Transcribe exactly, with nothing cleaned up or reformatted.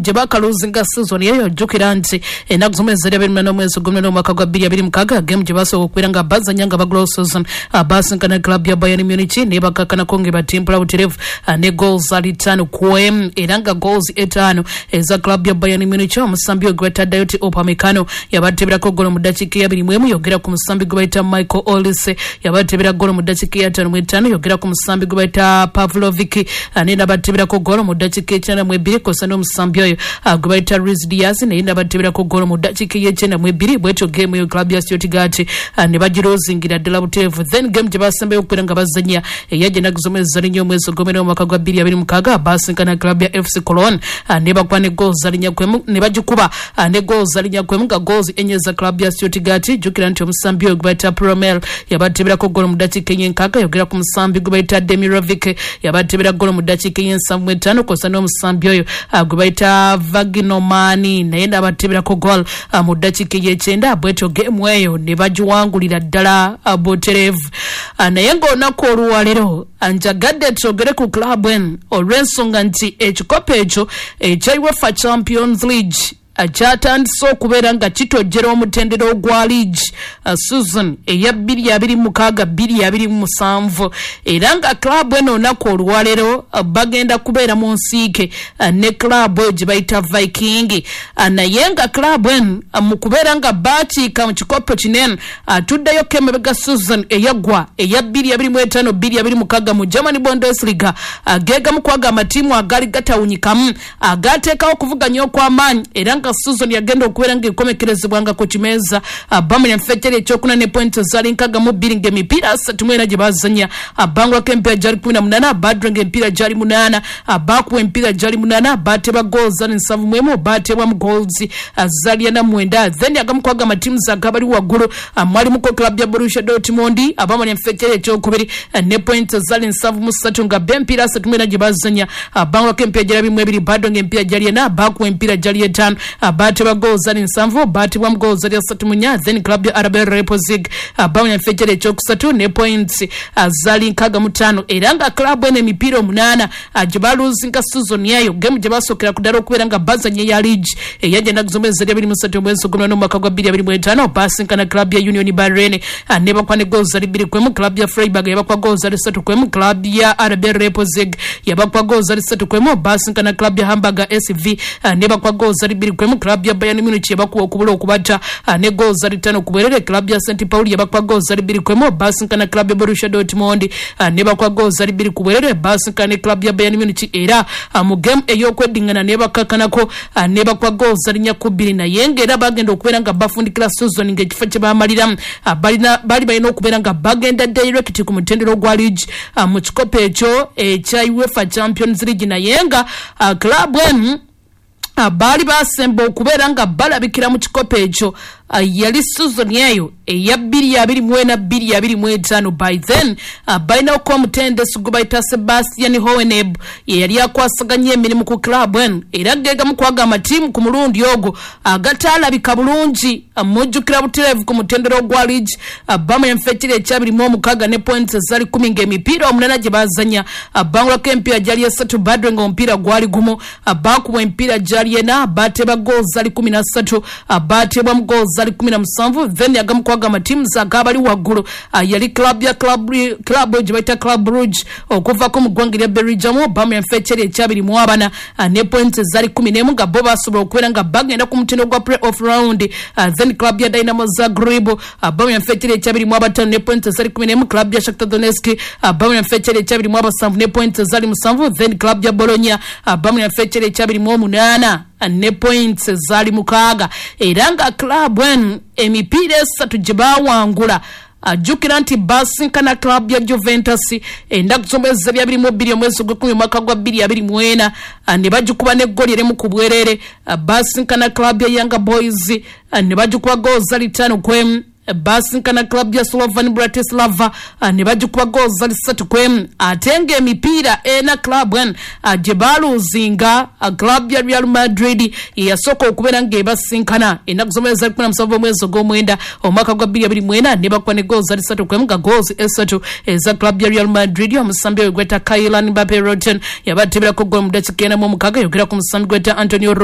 jebaka luzinga season yeyo jukira nti enaku zomezera biri mano mwezi gumwe no mwaka gwa bbiri abiri mukaaga game jebaso okwiranga bazanyanga ba Glow season abasinka club ya Bayern Munich ne bakakana konge batimpula buterevu ne goals ali tano kwem eranga goals etano eza club ya Bayern Munich omusambi ogweta Dayot Upamecano yabatebera ko golo mu dakika ya biri mwemu yogera ku musambi gwaita Michael Olise yabatebera golo mu dakika ya tano mwetano yogera ku musambi gwaita Pavlovic anenda batebera ko golo mu dakika ya mwe biri kosa no musambi oyo gwaita Luis Diaz ne inda batebera ko golo mu dakika ya tano mwe biri bwecho game yo club ya Stuttgart ne bajirozingira dela buterevu then game jebasembe okwiranga bazanya eyaje nakuzomeza rinyo mwezi gomero mwaka gwa bbiri abiri mukaaga basinkana club ya F C Cologne ne bakwane goals alinya kwemu ne bagikuba ne goals alinya kwemu ga goals enyeza club ya Stuttgart jukira nti omusambi ogweta Promel yabatebera ko golo mu dakika y'enkaaga yogera ku musambi gwaita Demirovic yabatebera golo mu dakika y'ensanvu etano kosa no musambi oyo gwaita Vaginomani naye abatebera ko goal mu dakika y'ekyenda bweto game eyo ne bajiwangulira ddala aboterevu naye ng'onako oluwalero anjagadde twogere ku club en olw'ensonga nti ekikopo ekyo ekya UEFA Champions League akyatandise okubeera nga kitojjera omutendera ogwa league uh, season eya bbiri abiri mukaaga bbiri abiri musanvu era nga club eno olunaku olwalero uh, bagenda kubeera mu nsiike uh, ne club eyo gye bayita Viking uh, naye nga club en uh, mu kubeera nga bakiika mu kikopo kinene atuddeyo uh, kemebega season eyaggwa eya bbiri abiri mu etaano bbiri abiri mukaaga mu German Bundesliga uh, geegamu kwaga amatiimu agali gatawunyikamu agateekawo uh, okuvuganya okw'amaanyi era season yagenda okubeera nga ekomekerezebwanga ku kimeza Birmingham Fetcher ekyokuna ne point zali nkaga mu bbiri ng'emipiira asatu mwena gye bazanya Bangor k'emipiira gyali kumi na munaana Badru ng'emipiira gyali munaana Bakuwa emipiira gyali munaana baatebwa goals ali nsanvu mu emu baatebwa mu goals zali ana mwenda then agamu kwaga amatiimu agabali waggulu mwalimu ko club ya Borussia Dortmund Birmingham Fetcher ekyokubiri ne point zali nsanvu mu ssatu nga b'emipiira asatu mwena gye bazanya Bangor k'emipiira gyali bimu ebiri Badru ng'emipiira gyali ena Bakuwa emipiira gyali etaano batebwa goals ali nsanvu batebwa mu goals ali asatu munya then club ya R B Leipzig Birmingham Fetcher ekyokusatu ne points zali nkaga mu ttaano era nga club ene emipiira omunaana gye baluzinga season yayo game gye basookera ku ddala okubeera nga bazanya ya league eyagenda kuzomeza abiri mu ssatu omwezi ogwomulano mu mwaka gwa bbiri abiri mu etaano basinkana club ya Union Berlin ne bakwa ne goals ali bbiri kwemu club ya Freiburg yabakwa goals ali ssatu kwemu club ya R B Leipzig yabakwa goals ali ssatu kwemu basinkana club ya Hamburger S V ne bakwa goals ali bbiri kwemu club ya Bayern Munich yabakuwa okubula okubata ne goals ali ttaano kubwerere club ya Saint Pauli yabakwa goals ali bbiri kwemu basinkana club ya Borussia Dortmund ne bakwa goals ali bbiri kubwerere basinkana club ya Bayern Munich era mu game ey'okweddingana ne bakakanako ne bakwa goals ali nyakubbiri naye ng'era bagenda okubeera nga bafundikira season ng'ekifo kye bamalira bali balina okubeera nga bagenda direct ku mutendero gwa league mu kikopo ekyo ekya UEFA Champions League naye nga club emu abali basemba okubeera nga balabikira mu kikopo ekyo Uh, yali season yayo eya bbiri abiri mwena bbiri abiri mu etaano by then uh, balina okuba omutendesi gwe bayita Sebastian Hoheneb ye yali akwasaganya emirimu ku club eno era geegamu kwaga amatiimu ku mulundi ogwo agataalabika bulungi uh, mujjukira butereevu ku mutendero gwa league uh, Birmingham Fetcher ekyabiri mu omukaaga ne points zali kumi ng'emipiira omunaana gye bazanya uh, bangulako emipiira gyali esatu Badru ng'omupiira gwali gumu uh, bakuba emipiira gyali ena baatebwa goals zali kumi na ssatu uh, baatebwa mu goals zali kumi na musanvu then yagamu kwaga amatiimu agabali waggulu uh, yali club ya club club gye bayita Club Brugge okuvako mu ggwanga lya Belgium Birmingham Fetcher ekyabiri mu abana uh, ne points zali kumi n'emu nga bo basobola okubeera nga bagenda ku mutindo gwa play off round uh, then club ya Dynamo Zagreb uh, Birmingham Fetcher ekyabiri mu abataano ne points zali kumi n'emu club ya Shakhtar Donetsk uh, Birmingham Fetcher ekyabiri mu abasanvu ne points zali musanvu then club ya Bologna uh, Birmingham Fetcher ekyabiri mu omunaana ne points zali mukaaga era nga club enu emipiira esatu gye baawangula ajjukira nti basinkana club ya Juventus endaku z'omwezi abiri mu bbiri omwezi gw'ekkumi omwaka gwa bbiri abiri mu ena ne bagikuba n'eggoli erimu ku bwerere basinkana club ya Young Boys ne bagikuba goals ali ttaano kwemu basinkana club ya Slovan Bratislava ne bagikuba goals zali ssatu kwemu ate ng'emipiira ena club eno gye baaluzinga club ya Real Madrid yasooka okubeera ng'ebasinkana ennaku z'omwezi kumi na musanvu omwezi ogw'omwenda omwaka gwa bbiri abiri mu ena ne bakuba ne goals zali ssatu kwemu nga goals essatu eza club ya Real Madrid omusambi we gweta Kylian Mbappe Roten yabateberako gol mu ddakiika ena mu omukaaga yogera ku musambi gweta Antonio